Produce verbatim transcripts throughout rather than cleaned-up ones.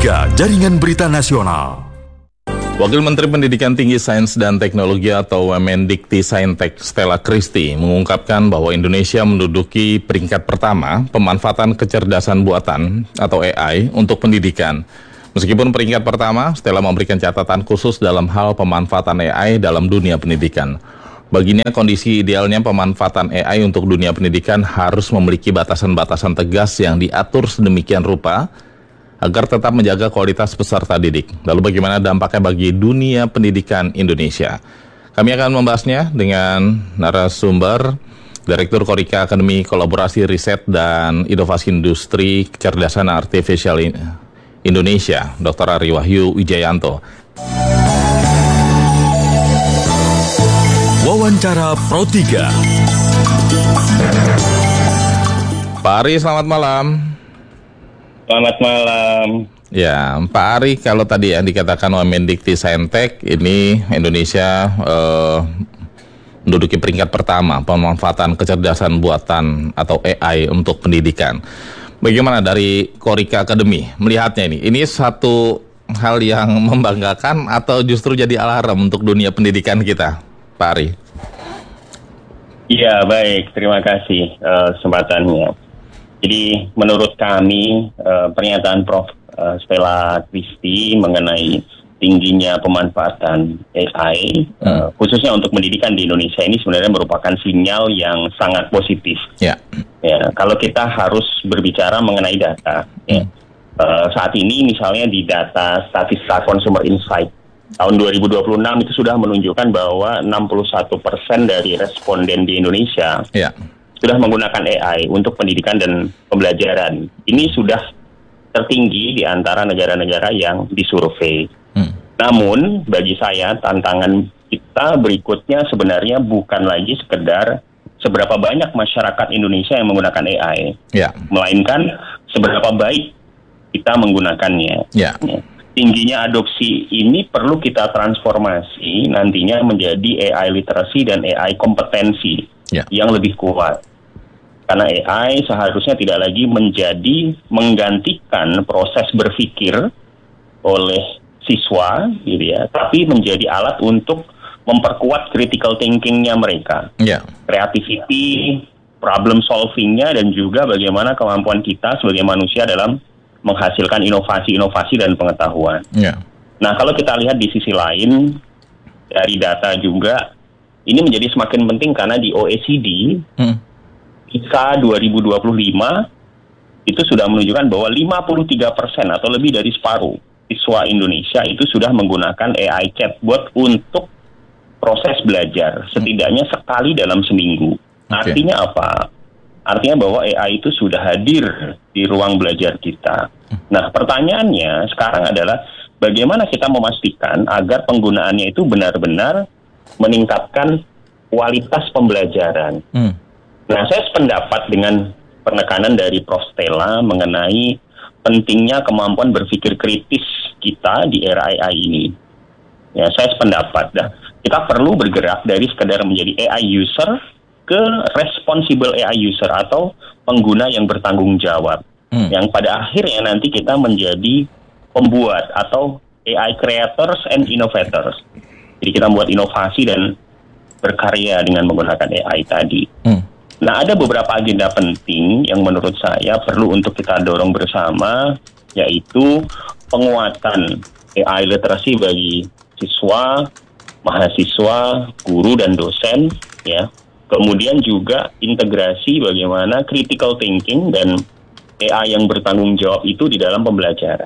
tiga Jaringan Berita Nasional. Wakil Menteri Pendidikan Tinggi Sains dan Teknologi atau Wemendikti-Saintek Stella Christy mengungkapkan bahwa Indonesia menduduki peringkat pertama pemanfaatan kecerdasan buatan atau A I untuk pendidikan. Meskipun peringkat pertama, Stella memberikan catatan khusus dalam hal pemanfaatan A I dalam dunia pendidikan. Baginya, kondisi idealnya pemanfaatan A I untuk dunia pendidikan harus memiliki batasan-batasan tegas yang diatur sedemikian rupa agar tetap menjaga kualitas peserta didik. Lalu bagaimana dampaknya bagi dunia pendidikan Indonesia? Kami akan membahasnya dengan narasumber Direktur Korika Akademi Kolaborasi Riset dan Inovasi Industri Kecerdasan Artifisial Indonesia, Doktor Ari Wahyu Wijayanto. Wawancara Pro tiga. Pak Ari, selamat malam. Selamat malam. Ya, Pak Ari, kalau tadi ya dikatakan Wemendikti-Saintek, ini Indonesia eh, menduduki peringkat pertama pemanfaatan kecerdasan buatan atau A I untuk pendidikan. Bagaimana dari Korika Akademi melihatnya ini? Ini satu hal yang membanggakan atau justru jadi alarm untuk dunia pendidikan kita, Pak Ari? Iya, baik. Terima kasih uh, kesempatannya. Jadi menurut kami uh, pernyataan Prof Uh, Stella Christy mengenai tingginya pemanfaatan A I hmm. uh, khususnya untuk pendidikan di Indonesia ini sebenarnya merupakan sinyal yang sangat positif. Ya. Ya, kalau kita harus berbicara mengenai data, hmm. ya, uh, saat ini misalnya di data Statista Consumer Insight tahun dua ribu dua puluh enam itu sudah menunjukkan bahwa enam puluh satu persen dari responden di Indonesia ya. sudah menggunakan A I untuk pendidikan dan pembelajaran. Ini sudah tertinggi di antara negara-negara yang disurvei. Hmm. Namun, bagi saya, tantangan kita berikutnya sebenarnya bukan lagi sekedar seberapa banyak masyarakat Indonesia yang menggunakan A I, ya. melainkan seberapa baik kita menggunakannya. Ya. Tingginya adopsi ini perlu kita transformasi nantinya menjadi A I literasi dan A I kompetensi ya. yang lebih kuat. Karena A I seharusnya tidak lagi menjadi menggantikan proses berpikir oleh siswa, gitu ya, tapi menjadi alat untuk memperkuat critical thinking-nya mereka, yeah. creativity, problem solving-nya, dan juga bagaimana kemampuan kita sebagai manusia dalam menghasilkan inovasi-inovasi dan pengetahuan. Yeah. Nah, kalau kita lihat di sisi lain dari data juga, ini menjadi semakin penting karena di O E C D. Hmm. I S A dua ribu dua puluh lima itu sudah menunjukkan bahwa lima puluh tiga persen atau lebih dari separuh siswa Indonesia itu sudah menggunakan A I chatbot untuk proses belajar setidaknya sekali dalam seminggu. Okay. Artinya apa? Artinya bahwa A I itu sudah hadir di ruang belajar kita. Nah, pertanyaannya sekarang adalah bagaimana kita memastikan agar penggunaannya itu benar-benar meningkatkan kualitas pembelajaran. Hmm. Nah, saya sependapat dengan penekanan dari Prof Stella mengenai pentingnya kemampuan berpikir kritis kita di era A I ini. Ya, saya sependapat. Nah, kita perlu bergerak dari sekedar menjadi A I user ke responsible A I user atau pengguna yang bertanggung jawab. Hmm. Yang pada akhirnya nanti kita menjadi pembuat atau A I creators and innovators. Jadi kita membuat inovasi dan berkarya dengan menggunakan A I tadi. Hmm. Nah, ada beberapa agenda penting yang menurut saya perlu untuk kita dorong bersama, yaitu penguatan A I literasi bagi siswa, mahasiswa, guru, dan dosen, ya. Kemudian juga integrasi bagaimana critical thinking dan A I yang bertanggung jawab itu di dalam pembelajaran.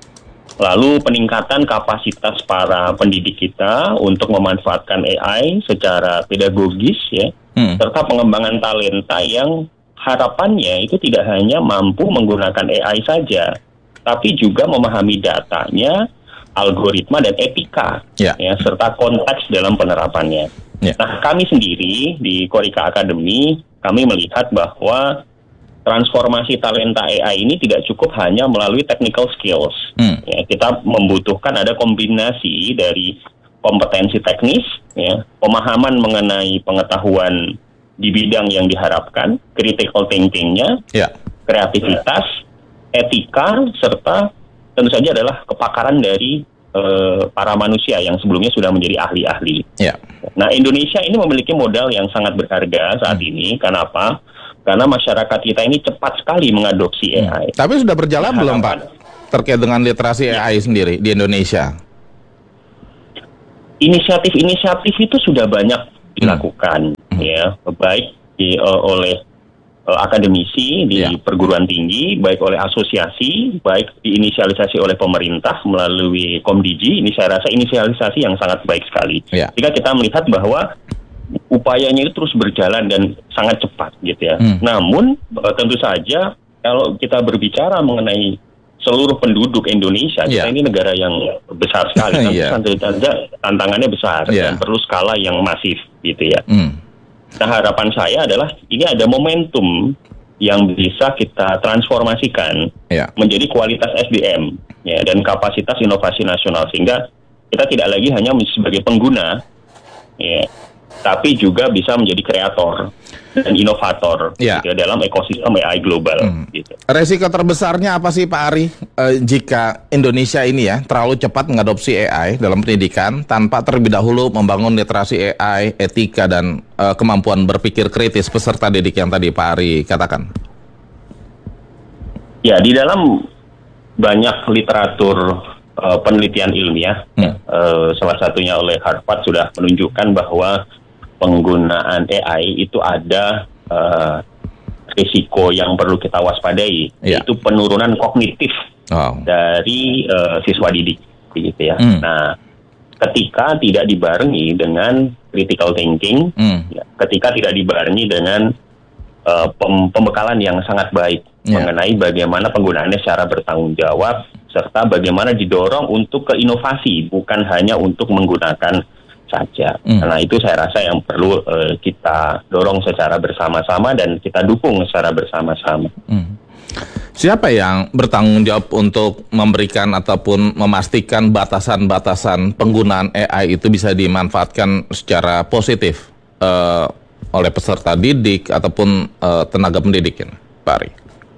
Lalu peningkatan kapasitas para pendidik kita untuk memanfaatkan A I secara pedagogis, ya. Hmm. Serta pengembangan talenta yang harapannya itu tidak hanya mampu menggunakan A I saja, tapi juga memahami datanya, algoritma, dan etika, yeah. ya, serta konteks dalam penerapannya. Yeah. Nah, kami sendiri di Korika Akademi, kami melihat bahwa transformasi talenta A I ini tidak cukup hanya melalui technical skills. Hmm. Ya, kita membutuhkan ada kombinasi dari kompetensi teknis, ya, pemahaman mengenai pengetahuan di bidang yang diharapkan, critical thinking-nya, yeah. kreativitas, etika, serta tentu saja adalah kepakaran dari uh, para manusia yang sebelumnya sudah menjadi ahli-ahli. Ya. Nah, Indonesia ini memiliki modal yang sangat berharga saat hmm. ini. Kenapa? Karena masyarakat kita ini cepat sekali mengadopsi A I. Hmm. Tapi sudah berjalan nah, belum, Pak? Terkait dengan literasi ya. A I sendiri di Indonesia. Inisiatif-inisiatif itu sudah banyak dilakukan, hmm. ya, baik di, uh, oleh uh, akademisi di ya. perguruan tinggi, baik oleh asosiasi, baik diinisialisasi oleh pemerintah melalui Komdigi. Ini saya rasa inisialisasi yang sangat baik sekali. Ya. Jika kita melihat bahwa upayanya itu terus berjalan dan sangat cepat gitu ya. Hmm. Namun uh, tentu saja kalau kita berbicara mengenai seluruh penduduk Indonesia, yeah. kita ini negara yang besar sekali, yeah. tentu saja tantangannya besar yeah. dan perlu skala yang masif gitu ya. Hmm. Nah, harapan saya adalah ini ada momentum yang bisa kita transformasikan yeah. menjadi kualitas S D M ya, dan kapasitas inovasi nasional, sehingga kita tidak lagi hanya sebagai pengguna ya, tapi juga bisa menjadi kreator dan inovator ya. gitu, dalam ekosistem A I global. Hmm. Gitu. Resiko terbesarnya apa sih Pak Ari e, jika Indonesia ini ya terlalu cepat mengadopsi A I dalam pendidikan tanpa terlebih dahulu membangun literasi A I, etika dan e, kemampuan berpikir kritis peserta didik yang tadi Pak Ari katakan? Ya, di dalam banyak literatur e, penelitian ilmiah, hmm. e, salah satunya oleh Harvard sudah menunjukkan bahwa penggunaan A I itu ada uh, risiko yang perlu kita waspadai, yeah. yaitu penurunan kognitif oh. dari uh, siswa didik, gitu ya. Mm. Nah, ketika tidak dibarengi dengan critical thinking, mm. ya, ketika tidak dibarengi dengan uh, pem- pembekalan yang sangat baik yeah. mengenai bagaimana penggunaannya secara bertanggung jawab, serta bagaimana didorong untuk ke inovasi, bukan hanya untuk menggunakan saja. Hmm. Nah, itu saya rasa yang perlu uh, kita dorong secara bersama-sama dan kita dukung secara bersama-sama. Hmm. Siapa yang bertanggung jawab untuk memberikan ataupun memastikan batasan-batasan penggunaan A I itu bisa dimanfaatkan secara positif uh, oleh peserta didik ataupun uh, tenaga pendidik, Pak Ari?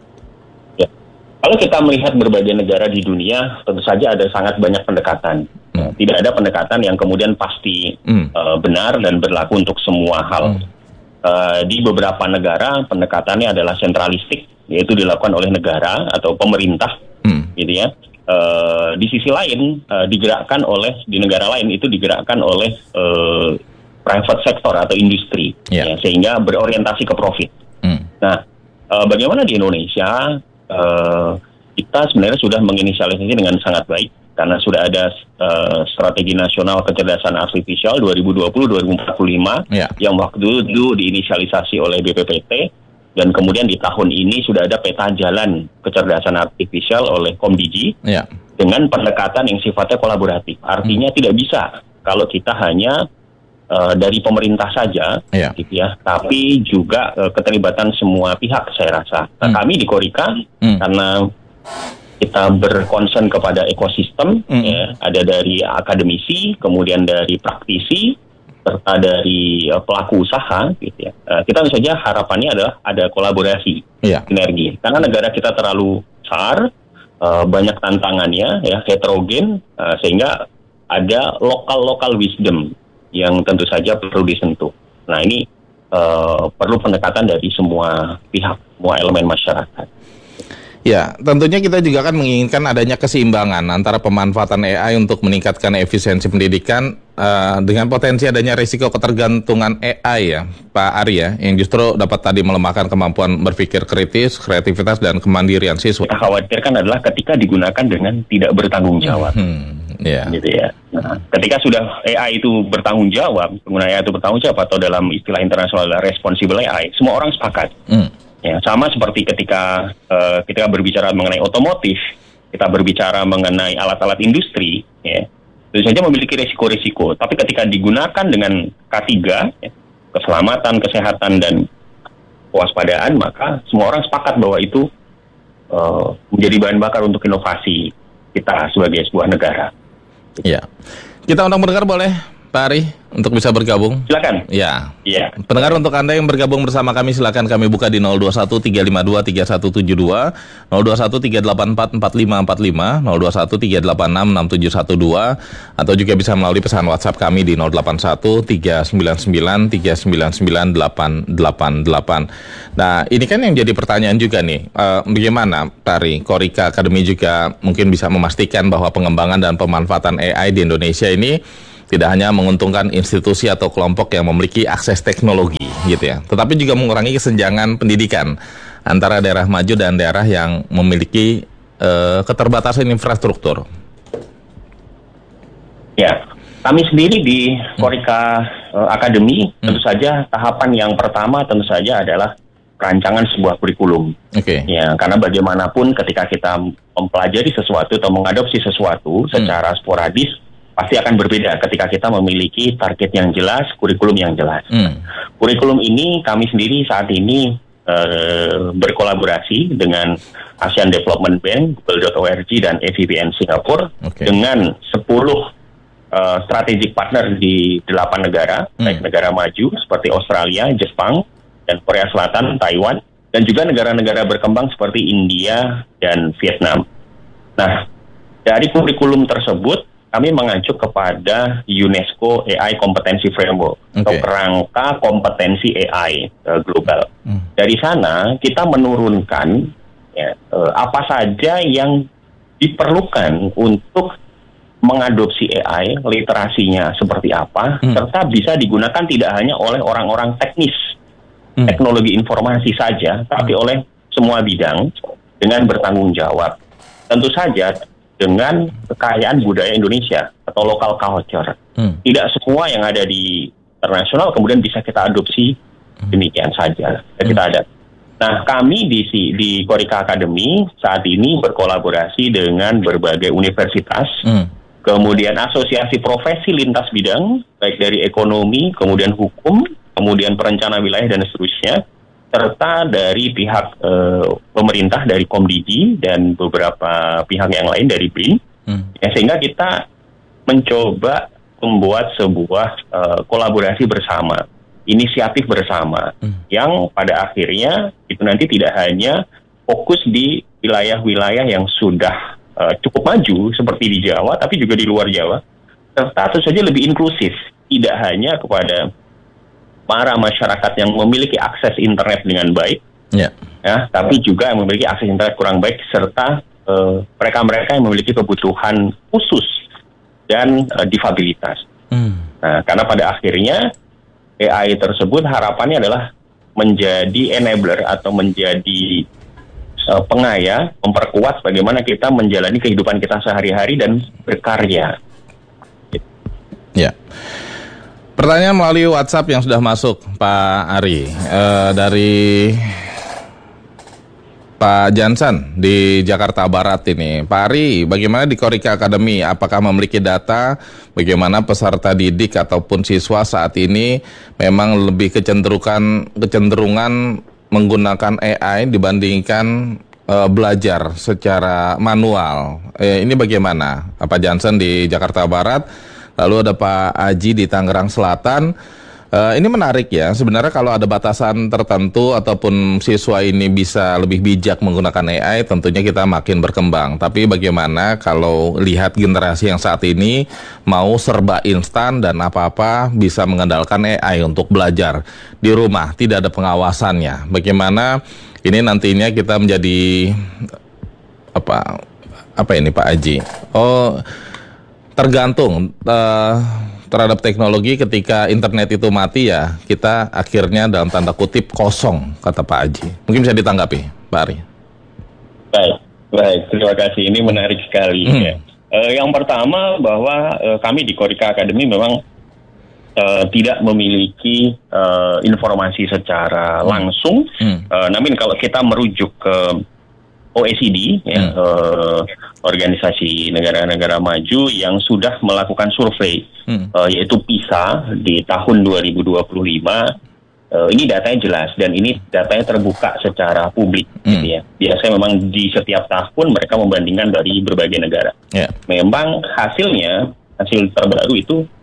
Ya. Kalau kita melihat berbagai negara di dunia, tentu saja ada sangat banyak pendekatan. Hmm. Tidak ada pendekatan yang kemudian pasti hmm. uh, benar dan berlaku untuk semua hal. Hmm. Uh, di beberapa negara pendekatannya adalah sentralistik, yaitu dilakukan oleh negara atau pemerintah, hmm. gitu ya. Uh, di sisi lain uh, digerakkan oleh di negara lain itu digerakkan oleh uh, private sector atau industri, yeah. ya, sehingga berorientasi ke profit. Hmm. Nah, uh, bagaimana di Indonesia? Uh, kita sebenarnya sudah menginisialisasi dengan sangat baik. Karena sudah ada uh, strategi nasional kecerdasan artifisial dua ribu dua puluh sampai dua ribu empat puluh lima yeah. yang waktu itu diinisialisasi oleh B P P T, dan kemudian di tahun ini sudah ada peta jalan kecerdasan artifisial oleh Komdigi yeah. dengan pendekatan yang sifatnya kolaboratif. Artinya hmm. tidak bisa kalau kita hanya uh, dari pemerintah saja, yeah. gitu ya, tapi juga uh, keterlibatan semua pihak, saya rasa. Nah, hmm. kami di Korika hmm. karena kita berkonsen kepada ekosistem, mm. ya, ada dari akademisi, kemudian dari praktisi, serta dari uh, pelaku usaha, gitu ya. Uh, kita tentu saja harapannya adalah ada kolaborasi, yeah. sinergi. Karena negara kita terlalu besar, uh, banyak tantangannya, ya, heterogen, uh, sehingga ada lokal-lokal wisdom yang tentu saja perlu disentuh. Nah, ini uh, perlu pendekatan dari semua pihak, semua elemen masyarakat. Ya, tentunya kita juga kan menginginkan adanya keseimbangan antara pemanfaatan A I untuk meningkatkan efisiensi pendidikan uh, dengan potensi adanya risiko ketergantungan A I ya, Pak Ari ya, yang justru dapat tadi melemahkan kemampuan berpikir kritis, kreativitas, dan kemandirian siswa. Kita khawatirkan adalah ketika digunakan dengan tidak bertanggung jawab. Hmm, yeah. Gitu ya. Nah, ketika sudah A I itu bertanggung jawab, pengguna A I itu bertanggung jawab, atau dalam istilah internasional responsible A I, semua orang sepakat. Hmm. Ya, sama seperti ketika uh, kita berbicara mengenai otomotif, kita berbicara mengenai alat-alat industri, ya, tentu saja memiliki risiko-risiko. Tapi ketika digunakan dengan K tiga, ya, keselamatan, kesehatan, dan kewaspadaan, maka semua orang sepakat bahwa itu uh, menjadi bahan bakar untuk inovasi kita sebagai sebuah negara. Ya, kita undang pendengar boleh Pak Ari, untuk bisa bergabung. Silakan. Ya. Iya. Pendengar, untuk Anda yang bergabung bersama kami, silakan kami buka di nol dua satu tiga lima dua tiga satu tujuh dua, nol dua satu tiga delapan empat empat lima empat lima, nol dua satu tiga delapan enam enam tujuh satu dua, atau juga bisa melalui pesan WhatsApp kami di nol delapan satu tiga sembilan sembilan tiga sembilan sembilan delapan delapan delapan. Nah, ini kan yang jadi pertanyaan juga nih, uh, bagaimana Pak Ari, Korika Academy juga mungkin bisa memastikan bahwa pengembangan dan pemanfaatan A I di Indonesia ini tidak hanya menguntungkan institusi atau kelompok yang memiliki akses teknologi gitu ya, tetapi juga mengurangi kesenjangan pendidikan antara daerah maju dan daerah yang memiliki uh, keterbatasan infrastruktur. Ya, kami sendiri di Korika uh, Academy hmm. tentu saja tahapan yang pertama tentu saja adalah perancangan sebuah kurikulum. Oke. Okay. Ya, karena bagaimanapun ketika kita mempelajari sesuatu atau mengadopsi sesuatu hmm. secara sporadis, pasti akan berbeda ketika kita memiliki target yang jelas, kurikulum yang jelas. Hmm. Kurikulum ini kami sendiri saat ini uh, berkolaborasi dengan ASEAN Development Bank, Google dot org, dan A V B N Singapura okay. dengan sepuluh uh, strategic partner di delapan negara, hmm. baik negara maju seperti Australia, Jepang, dan Korea Selatan, Taiwan, dan juga negara-negara berkembang seperti India dan Vietnam. Nah, dari kurikulum tersebut, kami mengacu kepada UNESCO A I Competency Framework okay. atau kerangka kompetensi A I uh, global. Hmm. Dari sana kita menurunkan ya, uh, apa saja yang diperlukan untuk mengadopsi A I, literasinya seperti apa, hmm. serta bisa digunakan tidak hanya oleh orang-orang teknis hmm. teknologi informasi saja, tapi hmm. oleh semua bidang dengan bertanggung jawab. Tentu saja dengan kekayaan budaya Indonesia atau local culture. Hmm. Tidak semua yang ada di internasional kemudian bisa kita adopsi hmm. demikian saja. Hmm. Kita ada. Nah, kami di di Korika Academy saat ini berkolaborasi dengan berbagai universitas, hmm. kemudian asosiasi profesi lintas bidang, baik dari ekonomi, kemudian hukum, kemudian perencana wilayah dan seterusnya, serta dari pihak uh, pemerintah dari Komdigi dan beberapa pihak yang lain dari B R I N, hmm. ya, sehingga kita mencoba membuat sebuah uh, kolaborasi bersama, inisiatif bersama, hmm. yang pada akhirnya itu nanti tidak hanya fokus di wilayah-wilayah yang sudah uh, cukup maju seperti di Jawa, tapi juga di luar Jawa, serta tentu saja lebih inklusif, tidak hanya kepada para masyarakat yang memiliki akses internet dengan baik, yeah. ya, tapi juga yang memiliki akses internet kurang baik, serta uh, mereka-mereka yang memiliki kebutuhan khusus dan uh, difabilitas. Mm. Nah, karena pada akhirnya A I tersebut harapannya adalah menjadi enabler atau menjadi uh, pengaya, memperkuat bagaimana kita menjalani kehidupan kita sehari-hari dan berkarya. Ya. Yeah. Pertanyaan melalui WhatsApp yang sudah masuk, Pak Ari, uh, dari Pak Jansan di Jakarta Barat ini. Pak Ari, bagaimana di Korika Academy? Apakah memiliki data bagaimana peserta didik ataupun siswa saat ini memang lebih kecenderungan kecenderungan menggunakan A I dibandingkan uh, belajar secara manual? Eh, ini bagaimana? Pak Jansan di Jakarta Barat. Lalu ada Pak Aji di Tangerang Selatan. Uh, ini menarik ya. Sebenarnya kalau ada batasan tertentu ataupun siswa ini bisa lebih bijak menggunakan A I, tentunya kita makin berkembang. Tapi bagaimana kalau lihat generasi yang saat ini mau serba instan dan apa-apa bisa mengandalkan A I untuk belajar di rumah, tidak ada pengawasannya. Bagaimana ini nantinya kita menjadi apa? Apa ini Pak Aji? Oh, tergantung uh, terhadap teknologi. Ketika internet itu mati ya kita akhirnya dalam tanda kutip kosong, kata Pak Aji. Mungkin bisa ditanggapi Pak Ari. Baik, baik, terima kasih. Ini menarik sekali. Hmm. Ya. Uh, yang pertama bahwa uh, kami di Korika Academy memang uh, tidak memiliki uh, informasi secara hmm. langsung. Hmm. Uh, namun kalau kita merujuk ke O E C D, hmm. ya, uh, organisasi negara-negara maju yang sudah melakukan survei, hmm. uh, yaitu PISA di tahun dua ribu dua puluh lima. Uh, ini datanya jelas dan ini datanya terbuka secara publik, hmm. gitu ya. Biasanya memang di setiap tahun mereka membandingkan dari berbagai negara. Yeah. Memang hasilnya, hasil terbaru itu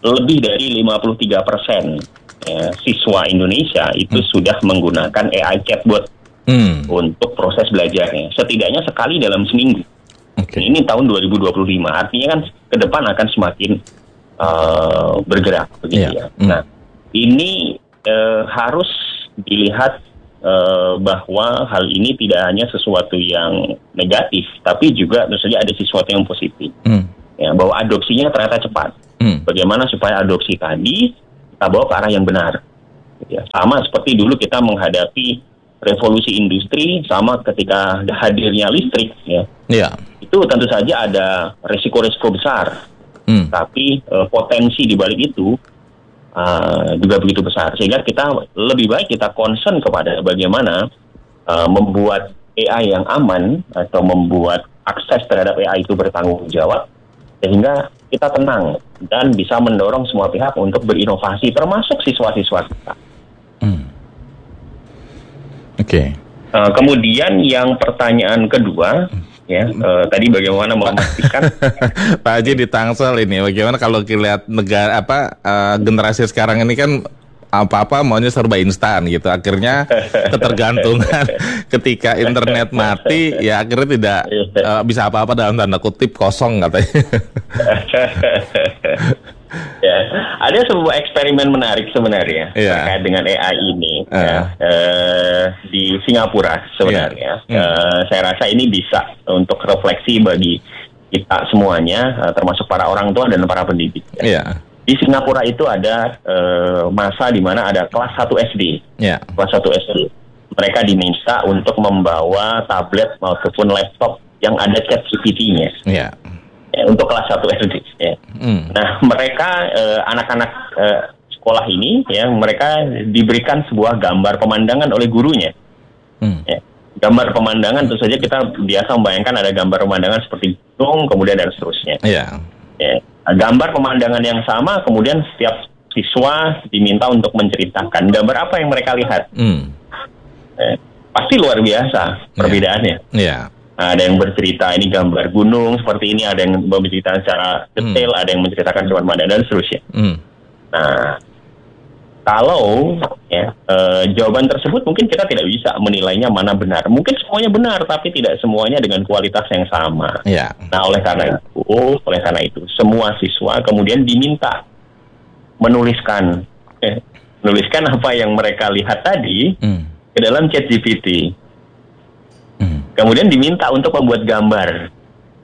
lebih dari lima puluh tiga persen ya, siswa Indonesia itu hmm. sudah menggunakan A I chatbot hmm. untuk proses belajarnya. Setidaknya sekali dalam seminggu. Okay. Ini tahun dua ribu dua puluh lima, artinya kan ke depan akan semakin uh, bergerak begitu yeah. ya. Hmm. Nah, ini uh, harus dilihat uh, bahwa hal ini tidak hanya sesuatu yang negatif, tapi juga tentu saja ada sesuatu yang positif. Hmm. Ya, bahwa adopsinya ternyata cepat. Hmm. Bagaimana supaya adopsi tadi kita bawa ke arah yang benar. Ya, sama seperti dulu kita menghadapi revolusi industri, sama ketika hadirnya listrik. Ya, yeah. Itu tentu saja ada risiko-risiko besar. Hmm. Tapi uh, potensi di balik itu uh, juga begitu besar. Sehingga kita lebih baik kita concern kepada bagaimana uh, membuat A I yang aman atau membuat akses terhadap A I itu bertanggung jawab, sehingga kita tenang dan bisa mendorong semua pihak untuk berinovasi, termasuk siswa-siswa kita. Hmm. Oke. Okay. Uh, kemudian yang pertanyaan kedua, ya uh, tadi bagaimana memastikan Pak Haji di Tangsel ini, bagaimana kalau lihat negara apa uh, generasi sekarang ini kan apa-apa maunya serba instan gitu. Akhirnya ketergantungan ketika internet mati, ya akhirnya tidak uh, bisa apa-apa dalam tanda kutip kosong katanya. Ya, ada sebuah eksperimen menarik sebenarnya yeah. terkait dengan A I ini uh. ya, uh, di Singapura sebenarnya. Yeah. Uh, saya rasa ini bisa untuk refleksi bagi kita semuanya, uh, termasuk para orang tua dan para pendidik. Ya. Yeah. Di Singapura itu ada uh, masa di mana ada kelas satu S D. Yeah. Kelas satu S D. Mereka diminta untuk membawa tablet maupun laptop yang ada chat G P T-nya. Yeah. Ya, untuk kelas satu S D. Ya. Mm. Nah, mereka uh, anak-anak uh, sekolah ini, ya, mereka diberikan sebuah gambar pemandangan oleh gurunya. Mm. Ya. Gambar pemandangan, tentu saja kita biasa membayangkan ada gambar pemandangan seperti gunung, kemudian dan seterusnya. Yeah. Ya. Gambar pemandangan yang sama, kemudian setiap siswa diminta untuk menceritakan gambar apa yang mereka lihat. Mm. Ya. Pasti luar biasa perbedaannya. Yeah. Yeah. Ada yang bercerita ini gambar gunung seperti ini, ada yang bercerita secara detail, hmm. ada yang menceritakan cuman mana dan seterusnya. Hmm. Nah, kalau ya eh, jawaban tersebut mungkin kita tidak bisa menilainya mana benar. Mungkin semuanya benar, tapi tidak semuanya dengan kualitas yang sama. Yeah. Nah, oleh karena itu, oleh karena itu, semua siswa kemudian diminta menuliskan, eh, menuliskan apa yang mereka lihat tadi hmm. ke dalam chat G P T. Kemudian diminta untuk membuat gambar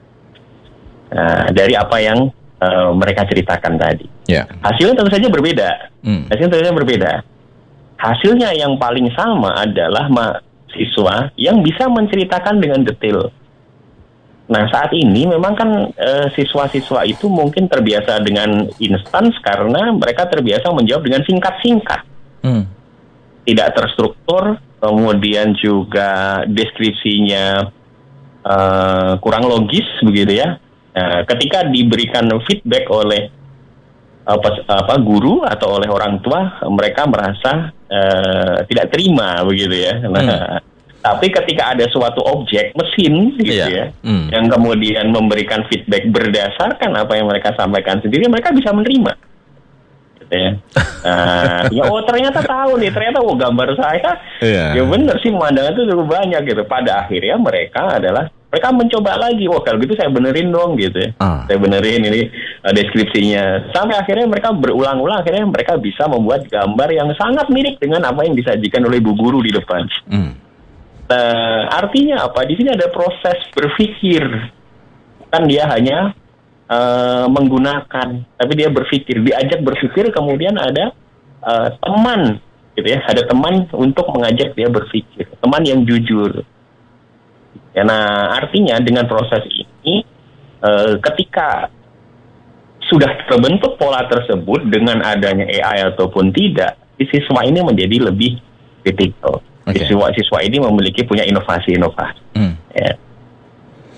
nah, dari apa yang uh, mereka ceritakan tadi. Yeah. Hasilnya tentu saja berbeda. Mm. Hasilnya tentu saja berbeda. Hasilnya yang paling sama adalah mahasiswa yang bisa menceritakan dengan detail. Nah, saat ini memang kan uh, siswa-siswa itu mungkin terbiasa dengan instan karena mereka terbiasa menjawab dengan singkat-singkat. Mm. Tidak terstruktur, kemudian juga deskripsinya uh, kurang logis begitu ya. Nah, ketika diberikan feedback oleh apa, apa guru atau oleh orang tua, mereka merasa uh, tidak terima begitu ya. Nah, hmm. Tapi ketika ada suatu objek mesin gitu yeah. ya, hmm. yang kemudian memberikan feedback berdasarkan apa yang mereka sampaikan sendiri, mereka bisa menerima. Ya. Nah, ya oh ternyata tahu nih, ternyata oh gambar saya yeah. ya benar sih pemandangan itu cukup banyak gitu. Pada akhirnya mereka adalah mereka mencoba lagi, oh kalau gitu saya benerin dong gitu ya. Uh. Saya benerin ini uh, deskripsinya. Sampai akhirnya mereka berulang-ulang, akhirnya mereka bisa membuat gambar yang sangat mirip dengan apa yang disajikan oleh bu guru di depan. Mm. Nah, artinya apa? Di sini ada proses berpikir. Kan dia hanya Uh, menggunakan, tapi dia berpikir, diajak berpikir, kemudian ada uh, teman, gitu ya, ada teman untuk mengajak dia berpikir, teman yang jujur. Ya, nah, artinya dengan proses ini, uh, ketika sudah terbentuk pola tersebut dengan adanya A I ataupun tidak, siswa ini menjadi lebih kritikal. Okay. Siswa-siswa ini memiliki punya inovasi-inovasi. Hmm. Ya.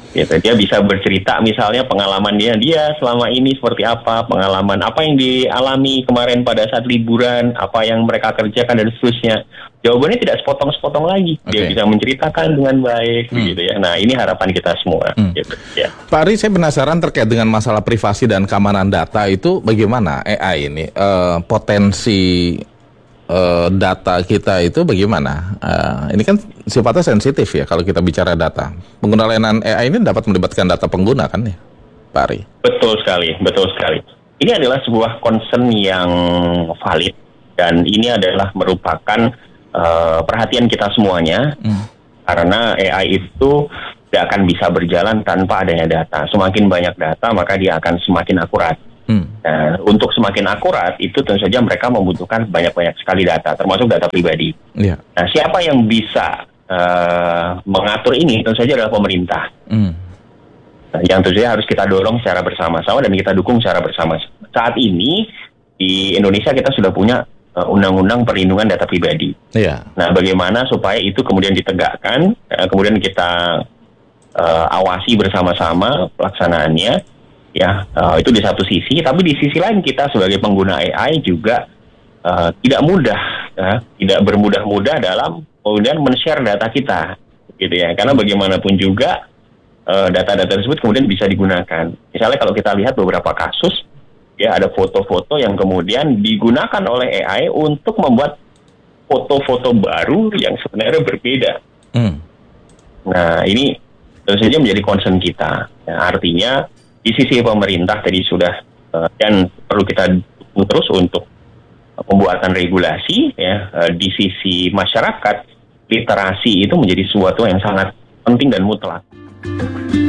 Gitu. Dia bisa bercerita misalnya pengalaman dia dia selama ini seperti apa, pengalaman apa yang dialami kemarin pada saat liburan, apa yang mereka kerjakan dan seterusnya. Jawabannya tidak sepotong-sepotong lagi. Dia Okay. bisa menceritakan dengan baik, Hmm. begitu ya. Nah, ini harapan kita semua. Hmm. Gitu, ya. Pak Ari, saya penasaran terkait dengan masalah privasi dan keamanan data itu bagaimana A I ini eh, potensi eh, data kita itu bagaimana? Eh, ini kan sifatnya sensitif ya kalau kita bicara data. Pengguna layanan A I ini dapat melibatkan data pengguna kan ya, Pak Ari? Betul sekali, betul sekali. Ini adalah sebuah concern yang valid dan ini adalah merupakan uh, perhatian kita semuanya Hmm. karena A I itu tidak akan bisa berjalan tanpa adanya data. Semakin banyak data maka dia akan semakin akurat. Hmm. Nah, untuk semakin akurat itu tentu saja mereka membutuhkan banyak-banyak sekali data, termasuk data pribadi. Iya. Nah, siapa yang bisa uh, mengatur ini tentu saja adalah pemerintah. Hmm. Nah, yang tentu saja harus kita dorong secara bersama-sama dan kita dukung secara bersama-sama. Saat ini di Indonesia kita sudah punya uh, undang-undang perlindungan data pribadi. Iya. Nah, bagaimana supaya itu kemudian ditegakkan, uh, kemudian kita uh, awasi bersama-sama pelaksanaannya. Ya, uh, itu di satu sisi, tapi di sisi lain kita sebagai pengguna A I juga uh, tidak mudah, ya, tidak bermudah-mudah dalam kemudian men-share data kita, gitu ya. Karena bagaimanapun juga uh, data-data tersebut kemudian bisa digunakan. Misalnya kalau kita lihat beberapa kasus, ya ada foto-foto yang kemudian digunakan oleh A I untuk membuat foto-foto baru yang sebenarnya berbeda. Hmm. Nah, ini tentu saja menjadi concern kita. Ya, artinya di sisi pemerintah tadi sudah uh, dan perlu kita dukung terus untuk uh, pembuatan regulasi ya. Uh, di sisi masyarakat literasi itu menjadi sesuatu yang sangat penting dan mutlak.